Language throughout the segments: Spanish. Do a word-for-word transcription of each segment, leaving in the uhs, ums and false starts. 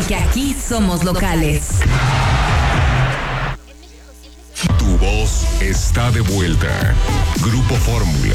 Porque aquí somos locales. Tu voz está de vuelta. Grupo Fórmula.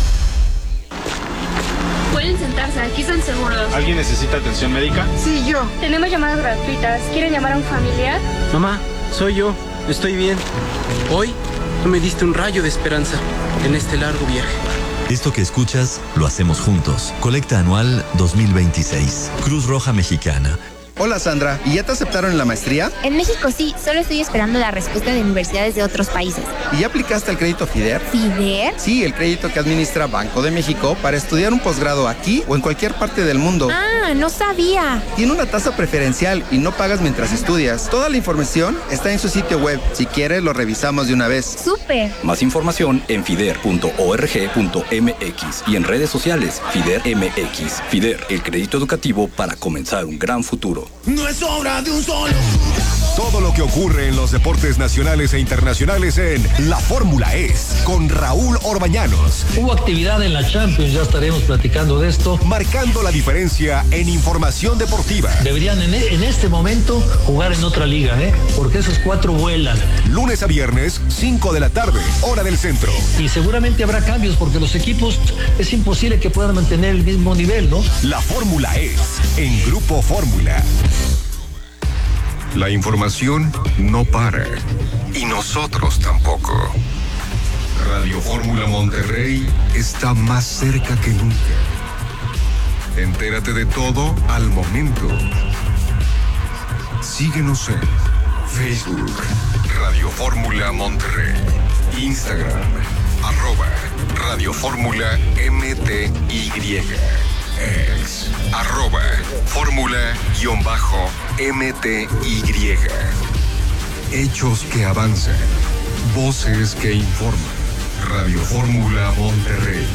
Pueden sentarse, aquí están seguros. ¿Alguien necesita atención médica? Sí, yo. Tenemos llamadas gratuitas. ¿Quieren llamar a un familiar? Mamá, soy yo. Estoy bien. Hoy tú me diste un rayo de esperanza en este largo viaje. Esto que escuchas, lo hacemos juntos. Colecta anual dos mil veintiséis. Cruz Roja Mexicana. Hola Sandra, ¿y ya te aceptaron en la maestría? En México sí, solo estoy esperando la respuesta de universidades de otros países. ¿Y ya aplicaste el crédito FIDER? ¿FIDER? Sí, el crédito que administra Banco de México para estudiar un posgrado aquí o en cualquier parte del mundo. Ah, no sabía. Tiene una tasa preferencial y no pagas mientras estudias. Toda la información está en su sitio web. Si quieres, lo revisamos de una vez. ¡Súper! Más información en fider punto org punto mx y en redes sociales FIDER M X. FIDER, el crédito educativo para comenzar un gran futuro. No es obra de un solo. Todo lo que ocurre en los deportes nacionales e internacionales en La Fórmula Es, con Raúl Orbañanos. Hubo actividad en la Champions, ya estaremos platicando de esto. Marcando la diferencia en información deportiva. Deberían en, en este momento jugar en otra liga, ¿eh? Porque esos cuatro vuelan. Lunes a viernes, cinco de la tarde, hora del centro. Y seguramente habrá cambios porque los equipos es imposible que puedan mantener el mismo nivel, ¿no? La Fórmula Es, en Grupo Fórmula. La información no para. Y nosotros tampoco. Radio Fórmula Monterrey está más cerca que nunca. Entérate de todo al momento. Síguenos en Facebook, Radio Fórmula Monterrey. Instagram, arroba Radio Fórmula M T Y. Ex, arroba Fórmula-M T Y. Hechos que avanzan, voces que informan. Radio Fórmula Monterrey.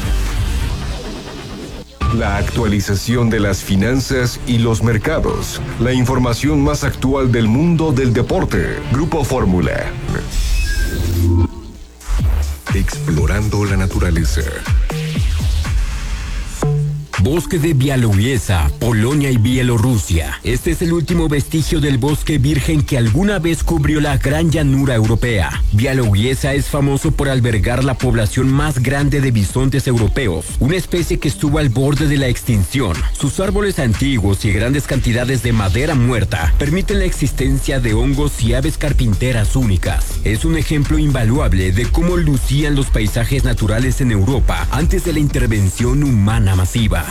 La actualización de las finanzas y los mercados. La información más actual del mundo del deporte. Grupo Fórmula. Explorando la naturaleza. Bosque de Białowieża, Polonia y Bielorrusia. Este es el último vestigio del bosque virgen que alguna vez cubrió la gran llanura europea. Białowieża es famoso por albergar la población más grande de bisontes europeos, una especie que estuvo al borde de la extinción. Sus árboles antiguos y grandes cantidades de madera muerta permiten la existencia de hongos y aves carpinteras únicas. Es un ejemplo invaluable de cómo lucían los paisajes naturales en Europa antes de la intervención humana masiva.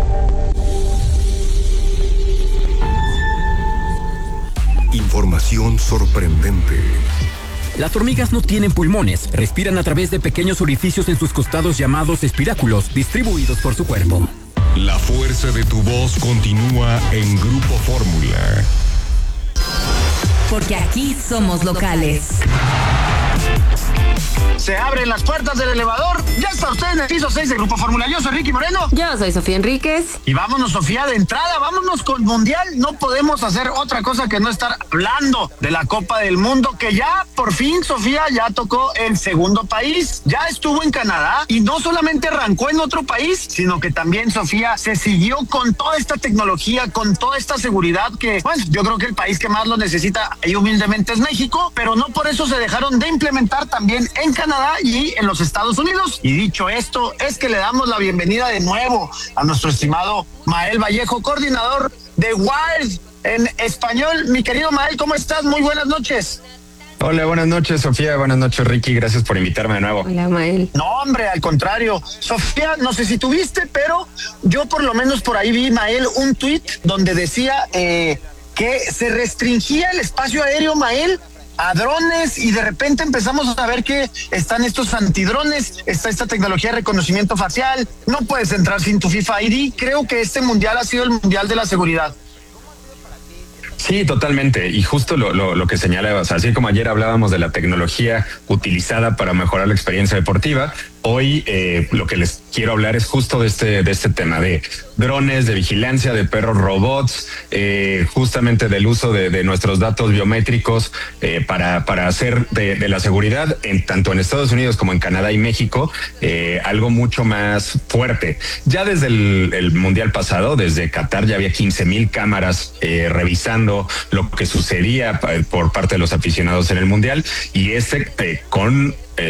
Información sorprendente. Las hormigas no tienen pulmones, respiran a través de pequeños orificios en sus costados llamados espiráculos, distribuidos por su cuerpo. La fuerza de tu voz continúa en Grupo Fórmula. Porque aquí somos locales. Se abren las puertas del elevador. Ya está usted en el piso seis del Grupo Fórmula. Yo soy Ricky Moreno. Yo soy Sofía Enríquez. Y vámonos, Sofía, de entrada. Vámonos con Mundial. No podemos hacer otra cosa que no estar hablando de la Copa del Mundo, que ya, por fin, Sofía, ya tocó el segundo país. Ya estuvo en Canadá y no solamente arrancó en otro país, sino que también, Sofía, se siguió con toda esta tecnología, con toda esta seguridad que, bueno, yo creo que el país que más lo necesita ahí humildemente es México, pero no por eso se dejaron de implementar también en Canadá y en los Estados Unidos. Y dicho esto, es que le damos la bienvenida de nuevo a nuestro estimado Mael Vallejo, coordinador de Wild en español. Mi querido Mael, ¿cómo estás? Muy buenas noches. Hola, buenas noches, Sofía. Buenas noches, Ricky. Gracias por invitarme de nuevo. Hola, Mael. No, hombre, al contrario. Sofía, no sé si tuviste, pero yo por lo menos por ahí vi, Mael, un tuit donde decía eh, que se restringía el espacio aéreo, Mael, a drones, y de repente empezamos a ver que están estos antidrones, está esta tecnología de reconocimiento facial, no puedes entrar sin tu FIFA I D. Creo que este mundial ha sido el mundial de la seguridad. Sí, totalmente. Y justo lo, lo, lo que señala, o sea, así como ayer hablábamos de la tecnología utilizada para mejorar la experiencia deportiva, hoy eh, lo que les quiero hablar es justo de este, de este tema de drones, de vigilancia, de perros robots, eh, justamente del uso de, de nuestros datos biométricos eh, para, para hacer de, de la seguridad, en, tanto en Estados Unidos como en Canadá y México, eh, algo mucho más fuerte. Ya desde el, el Mundial pasado, desde Qatar, ya había quince mil cámaras eh, revisando lo que sucedía por parte de los aficionados en el Mundial, y este eh, con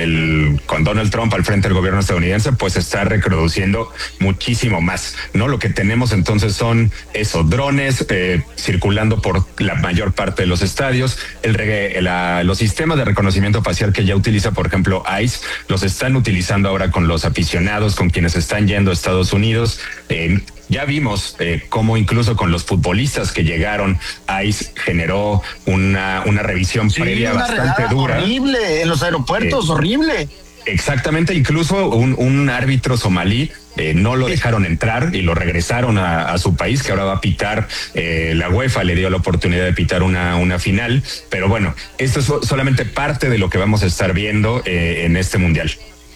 el con Donald Trump al frente del gobierno estadounidense, pues está reproduciendo muchísimo más, ¿no? Lo que tenemos entonces son esos drones eh, circulando por la mayor parte de los estadios, el, la, los sistemas de reconocimiento facial que ya utiliza, por ejemplo, ICE, los están utilizando ahora con los aficionados, con quienes están yendo a Estados Unidos. Eh, Ya vimos eh, cómo incluso con los futbolistas que llegaron, ICE generó una, una revisión sí, previa una bastante dura. Horrible, en los aeropuertos, eh, horrible. Exactamente, incluso un, un árbitro somalí eh, no lo dejaron entrar y lo regresaron a, a su país, que ahora va a pitar, eh, la UEFA le dio la oportunidad de pitar una, una final, pero bueno, esto es solamente parte de lo que vamos a estar viendo eh, en este Mundial.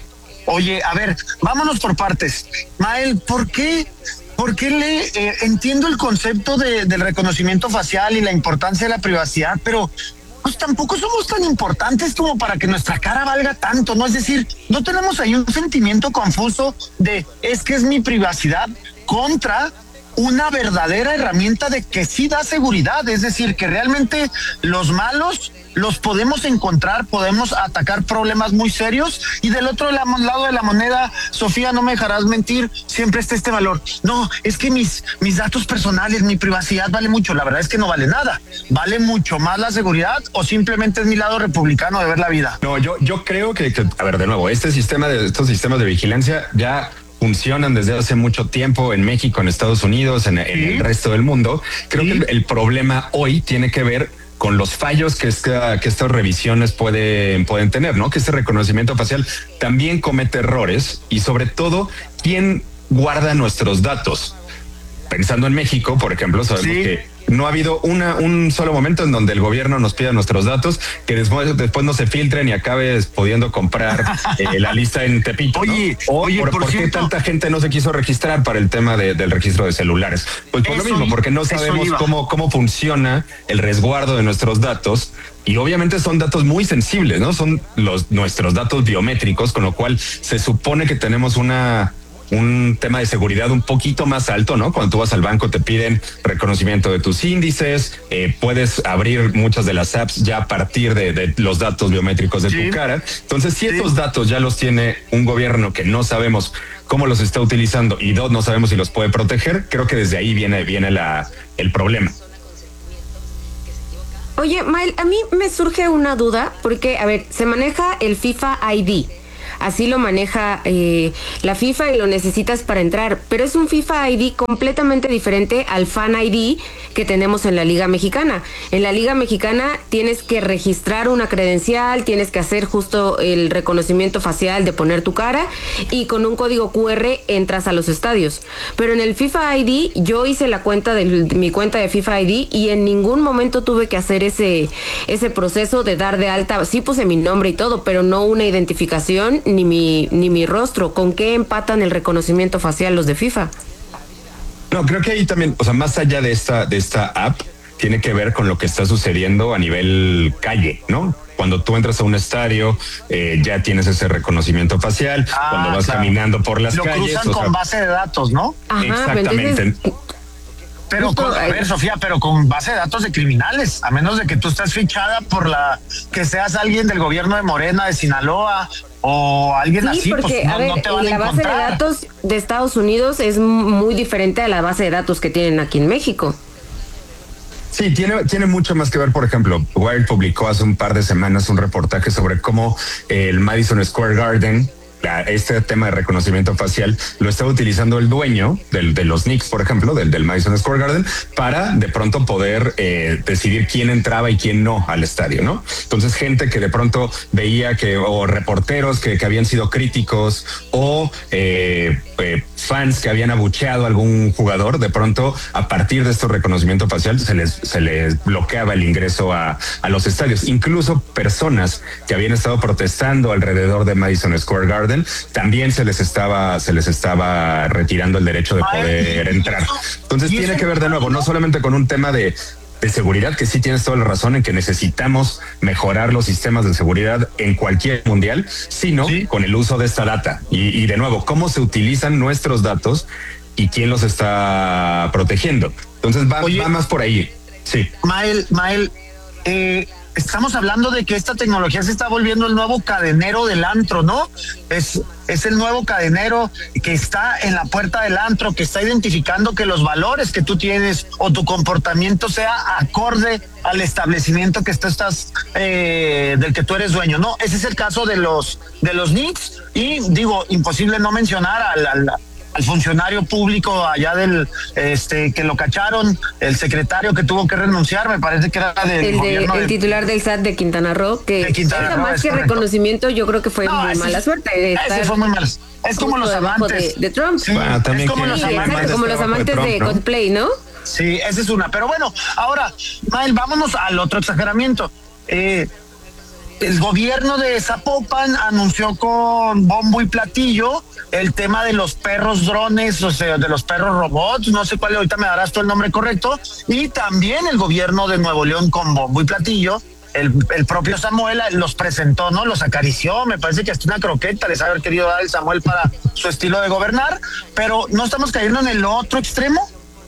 Oye, a ver, vámonos por partes. Mael, ¿por qué? Porque le eh, entiendo el concepto de, del reconocimiento facial y la importancia de la privacidad, pero pues tampoco somos tan importantes como para que nuestra cara valga tanto, ¿no? Es decir, no tenemos ahí un sentimiento confuso de es que es mi privacidad contra una verdadera herramienta de que sí da seguridad, es decir, que realmente los malos los podemos encontrar, podemos atacar problemas muy serios, y del otro lado de la moneda, Sofía, no me dejarás mentir, siempre está este valor. No, es que mis, mis datos personales, mi privacidad vale mucho. La verdad es que no vale nada. ¿Vale mucho más la seguridad o simplemente es mi lado republicano de ver la vida? No, yo, yo creo que, que, a ver, de nuevo, este sistema de, estos sistemas de vigilancia ya funcionan desde hace mucho tiempo en México, en Estados Unidos, en, en el resto del mundo. Creo ¿Sí? que el, el problema hoy tiene que ver con los fallos que, esta, que estas revisiones pueden, pueden tener, ¿no? Que este reconocimiento facial también comete errores, y sobre todo, ¿quién guarda nuestros datos? Pensando en México, por ejemplo, sabemos ¿Sí? que no ha habido una, un solo momento en donde el gobierno nos pida nuestros datos, que después, después no se filtren y acabes pudiendo comprar eh, la lista en Tepito. Oye, ¿no? O oye, por, por, por cierto, qué tanta gente no se quiso registrar para el tema de, del registro de celulares. Pues por lo mismo, porque no sabemos cómo, cómo funciona el resguardo de nuestros datos. Y obviamente son datos muy sensibles, ¿no? Son los nuestros datos biométricos, con lo cual se supone que tenemos una un tema de seguridad un poquito más alto, ¿no? Cuando tú vas al banco te piden reconocimiento de tus índices, eh, puedes abrir muchas de las apps ya a partir de, de los datos biométricos de sí. tu cara. Entonces, si sí. estos datos ya los tiene un gobierno que no sabemos cómo los está utilizando y dos, no sabemos si los puede proteger, creo que desde ahí viene, viene la, el problema. Oye, Mael, a mí me surge una duda, porque, a ver, se maneja el FIFA I D. Así lo maneja eh, la FIFA y lo necesitas para entrar, pero es un FIFA I D completamente diferente al Fan I D que tenemos en la Liga Mexicana. En la Liga Mexicana tienes que registrar una credencial, tienes que hacer justo el reconocimiento facial de poner tu cara, y con un código Q R entras a los estadios. Pero en el FIFA I D, yo hice la cuenta de mi cuenta de FIFA I D y en ningún momento tuve que hacer ese, ese proceso de dar de alta. Sí puse mi nombre y todo, pero no una identificación ni mi ni mi rostro. ¿Con qué empatan el reconocimiento facial los de FIFA? No, creo que ahí también, o sea, más allá de esta de esta app, tiene que ver con lo que está sucediendo a nivel calle, ¿no? Cuando tú entras a un estadio, eh, ya tienes ese reconocimiento facial. Ah, cuando vas claro. caminando por las lo calles. Lo cruzan con sea, base de datos, ¿no? Ajá, exactamente. Entonces, pero justo, con, a ver, Sofía, pero con base de datos de criminales, a menos de que tú estés fichada por la, que seas alguien del gobierno de Morena, de Sinaloa, o alguien sí, así, porque, pues no, a ver, no te van a la encontrar. Base de datos de Estados Unidos es muy diferente a la base de datos que tienen aquí en México. Sí, tiene, tiene mucho más que ver. Por ejemplo, Wired publicó hace un par de semanas un reportaje sobre cómo el Madison Square Garden, la, este tema de reconocimiento facial, lo está utilizando el dueño del, de los Knicks, por ejemplo, del, del Madison Square Garden, para de pronto poder eh, decidir quién entraba y quién no al estadio, ¿no? Entonces, gente que de pronto veía que, o reporteros que, que habían sido críticos, o eh, eh, fans que habían abucheado a algún jugador, de pronto, a partir de este reconocimiento facial, se les, se les bloqueaba el ingreso a, a los estadios. Incluso personas que habían estado protestando alrededor de Madison Square Garden recuerden, también se les estaba, se les estaba retirando el derecho de poder entrar. Entonces tiene que ver de nuevo, no solamente con un tema de de seguridad, que sí tienes toda la razón en que necesitamos mejorar los sistemas de seguridad en cualquier mundial, sino ¿sí? con el uso de esta data. Y, y de nuevo, cómo se utilizan nuestros datos y quién los está protegiendo. Entonces va, Oye, va más por ahí. Sí. Mael, Mael, eh, estamos hablando de que esta tecnología se está volviendo el nuevo cadenero del antro, ¿no? Es, es el nuevo cadenero que está en la puerta del antro, que está identificando que los valores que tú tienes o tu comportamiento sea acorde al establecimiento que tú estás, eh, del que tú eres dueño, ¿no? Ese es el caso de los, de los Knicks, y digo, imposible no mencionar al, al al funcionario público allá del, este, que lo cacharon, el secretario que tuvo que renunciar, me parece que era del el, gobierno de, el de, titular del S A T de Quintana Roo, que de Quintana Roo, más que correcto. Reconocimiento, yo creo que fue no, muy ese, mala suerte. De ese fue muy mal. Es como los amantes de, de Trump. Sí, ah, también es como los amantes, exacto, como los amantes de, Trump, de ¿no? Coldplay, ¿no? Sí, esa es una. Pero bueno, ahora, Mael, vámonos al otro exageramiento. Eh, El gobierno de Zapopan anunció con bombo y platillo el tema de los perros drones, o sea, de los perros robots, no sé cuál, ahorita me darás tú el nombre correcto, y también el gobierno de Nuevo León con bombo y platillo, el, el propio Samuel los presentó, ¿no? Los acarició, me parece que hasta una croqueta les haber querido dar el Samuel para su estilo de gobernar, pero ¿no estamos cayendo en el otro extremo?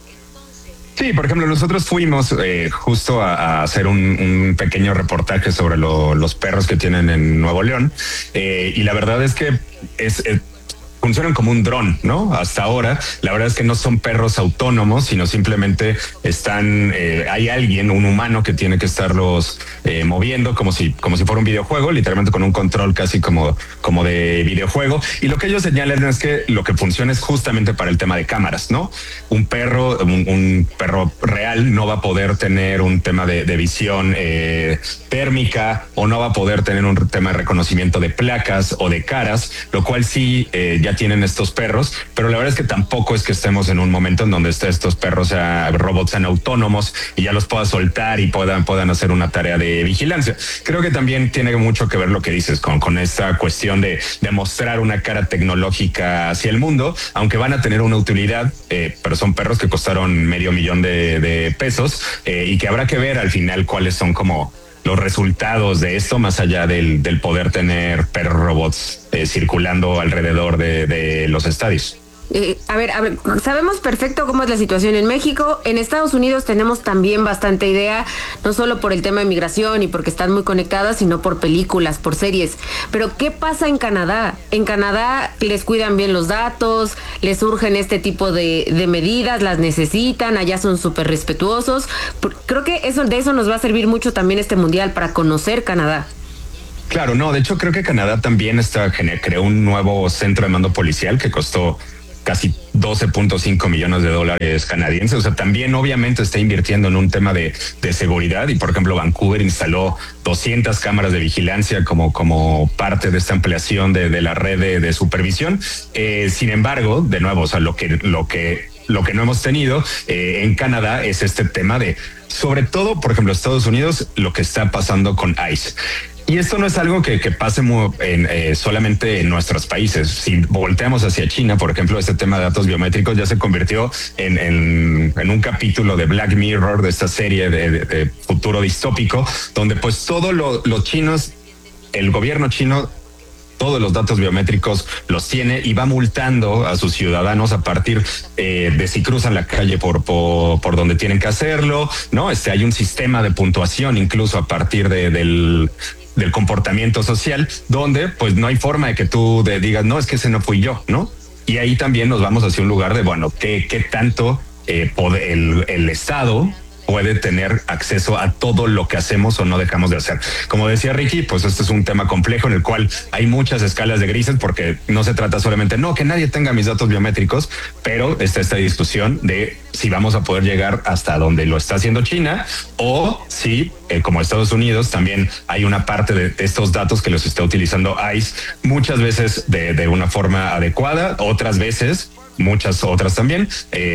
Sí, por ejemplo, nosotros fuimos eh, justo a, a hacer un, un pequeño reportaje sobre lo, los perros que tienen en Nuevo León, eh, y la verdad es que es... es funcionan como un dron, ¿no? Hasta ahora, la verdad es que no son perros autónomos, sino simplemente están, eh, hay alguien, un humano que tiene que estarlos eh, moviendo como si, como si fuera un videojuego, literalmente con un control casi como, como de videojuego. Y lo que ellos señalan es que lo que funciona es justamente para el tema de cámaras, ¿no? Un perro, un, un perro real no va a poder tener un tema de, de visión eh, térmica, o no va a poder tener un tema de reconocimiento de placas o de caras, lo cual sí eh, ya tienen estos perros, pero la verdad es que tampoco es que estemos en un momento en donde estos perros, sea, robots sean autónomos y ya los pueda soltar y puedan, puedan hacer una tarea de vigilancia. Creo que también tiene mucho que ver lo que dices con, con esta cuestión de, de mostrar una cara tecnológica hacia el mundo, aunque van a tener una utilidad, eh, pero son perros que costaron medio millón de, de pesos eh, y que habrá que ver al final cuáles son como los resultados de esto, más allá del, del poder tener perros robots eh, circulando alrededor de, de los estadios. Eh, a ver, a ver, sabemos perfecto cómo es la situación en México. En Estados Unidos tenemos también bastante idea, no solo por el tema de migración y porque están muy conectadas, sino por películas, por series. Pero ¿qué pasa en Canadá? En Canadá les cuidan bien los datos, les surgen este tipo de, de medidas, las necesitan, allá son súper respetuosos. Creo que eso, de eso nos va a servir mucho también este mundial, para conocer Canadá. Claro, no, de hecho creo que Canadá también está, creó un nuevo centro de mando policial que costó casi doce punto cinco millones de dólares canadienses. O sea, también obviamente está invirtiendo en un tema de, de seguridad, y por ejemplo Vancouver instaló doscientas cámaras de vigilancia como, como parte de esta ampliación de, de la red de, de supervisión. Eh, sin embargo, de nuevo, o sea, lo que, lo que, lo que no hemos tenido eh, en Canadá es este tema de, sobre todo, por ejemplo, Estados Unidos, lo que está pasando con ICE. Y esto no es algo que, que pase muy en, eh, solamente en nuestros países. Si volteamos hacia China, por ejemplo, este tema de datos biométricos ya se convirtió en, en, en un capítulo de Black Mirror, de esta serie de, de, de futuro distópico, donde pues todos lo, los chinos, el gobierno chino, todos los datos biométricos los tiene y va multando a sus ciudadanos a partir eh, de si cruzan la calle por, por, por donde tienen que hacerlo, ¿no? Este, hay un sistema de puntuación incluso a partir de, del... del comportamiento social, donde pues no hay forma de que tú de, digas, no, es que ese no fui yo, ¿no? Y ahí también nos vamos hacia un lugar de, bueno, ¿qué, qué tanto eh, poder, el, el Estado puede tener acceso a todo lo que hacemos o no dejamos de hacer? Como decía Ricky, pues este es un tema complejo en el cual hay muchas escalas de grises, porque no se trata solamente, no, que nadie tenga mis datos biométricos, pero está esta discusión de si vamos a poder llegar hasta donde lo está haciendo China, o si, eh, como Estados Unidos, también hay una parte de estos datos que los está utilizando ICE, muchas veces de, de una forma adecuada, otras veces, muchas otras también, eh,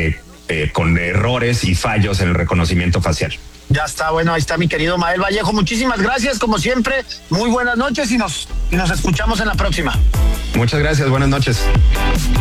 eh, con errores y fallos en el reconocimiento facial. Ya está, bueno, ahí está mi querido Mael Vallejo. Muchísimas gracias, como siempre. Muy buenas noches y nos, y nos escuchamos en la próxima. Muchas gracias, buenas noches.